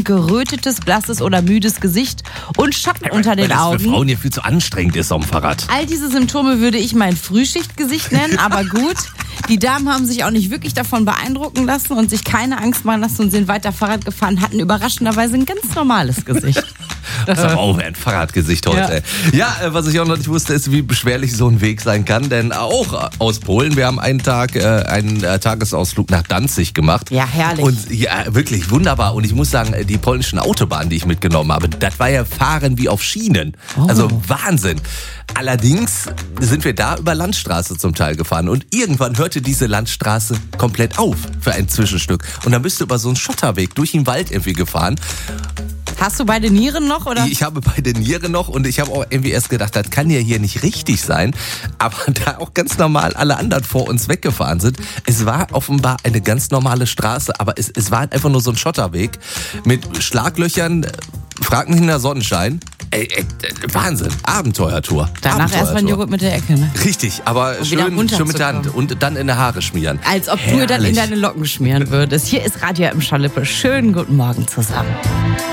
und gerötetes, blasses oder müdes Gesicht und Schatten unter den Augen. Weil das für Frauen ja viel zu anstrengend ist am Fahrrad. All diese Symptome würde ich mein Frühschichtgesicht nennen, aber gut. Die Damen haben sich auch nicht wirklich davon beeindrucken lassen und sich keine Angst machen lassen und sind weiter Fahrrad gefahren, hatten überraschenderweise ein ganz normales Gesicht. Das ist aber auch ein Fahrradgesicht heute. Ja, was ich auch noch nicht wusste, ist, wie beschwerlich so ein Weg sein kann. Denn auch aus Polen, wir haben einen Tagesausflug nach Danzig gemacht. Ja, herrlich. Und ja, wirklich wunderbar. Und ich muss sagen, die polnischen Autobahnen, die ich mitgenommen habe, das war ja Fahren wie auf Schienen. Oh. Also Wahnsinn. Allerdings sind wir da über Landstraße zum Teil gefahren. Und irgendwann hörte diese Landstraße komplett auf für ein Zwischenstück. Und dann bist du über so einen Schotterweg durch den Wald irgendwie gefahren. Hast du beide Nieren noch, oder? Ich habe beide Nieren noch und ich habe auch irgendwie erst gedacht, das kann ja hier nicht richtig sein. Aber da auch ganz normal alle anderen vor uns weggefahren sind, es war offenbar eine ganz normale Straße, aber es war einfach nur so ein Schotterweg mit Schlaglöchern, frag mich nach Sonnenschein. Wahnsinn, Abenteuertour. Danach erstmal ein Joghurt mit der Ecke, ne? Richtig, aber schön mit der Hand und dann in die Haare schmieren. Als ob du dann in deine Locken schmieren würdest. Hier ist Radio im Schalippe. Schönen guten Morgen zusammen.